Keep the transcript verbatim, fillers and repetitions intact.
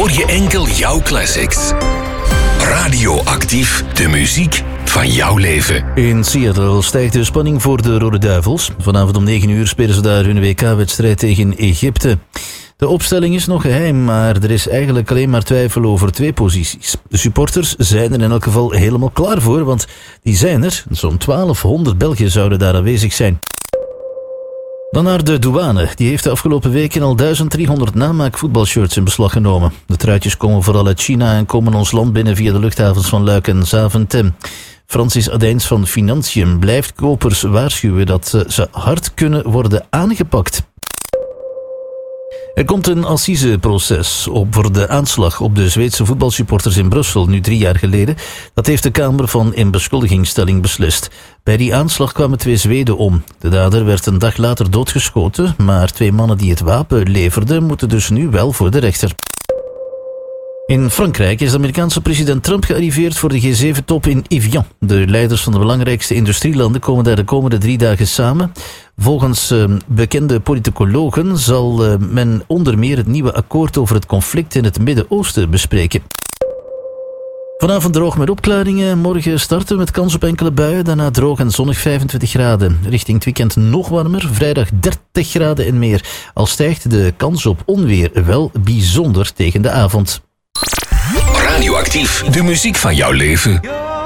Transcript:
hoor je enkel jouw classics. Radioactief, de muziek van jouw leven. In Seattle stijgt de spanning voor de Rode Duivels. Vanavond om negen uur spelen ze daar hun W K-wedstrijd tegen Egypte. De opstelling is nog geheim, maar er is eigenlijk alleen maar twijfel over twee posities. De supporters zijn er in elk geval helemaal klaar voor, want die zijn er. Zo'n twaalfhonderd Belgen zouden daar aanwezig zijn. Dan naar de douane. Die heeft de afgelopen weken al duizend driehonderd namaak voetbalshirts in beslag genomen. De truitjes komen vooral uit China en komen ons land binnen via de luchthavens van Luik en Zaventem. Francis Adijns van Financiën blijft kopers waarschuwen dat ze hard kunnen worden aangepakt. Er komt een assiseproces op voor de aanslag op de Zweedse voetbalsupporters in Brussel, nu drie jaar geleden. Dat heeft de Kamer van in beschuldigingsstelling beslist. Bij die aanslag kwamen twee Zweden om. De dader werd een dag later doodgeschoten, maar twee mannen die het wapen leverden moeten dus nu wel voor de rechter. In Frankrijk is de Amerikaanse president Trump gearriveerd voor de G zeven top in Evian. De leiders van de belangrijkste industrielanden komen daar de komende drie dagen samen. Volgens uh, bekende politicologen zal uh, men onder meer het nieuwe akkoord over het conflict in het Midden-Oosten bespreken. Vanavond droog met opklaringen, morgen starten we met kans op enkele buien, daarna droog en zonnig vijfentwintig graden. Richting het weekend nog warmer, vrijdag dertig graden en meer. Al stijgt de kans op onweer wel bijzonder tegen de avond. Radioactief, de muziek van jouw leven.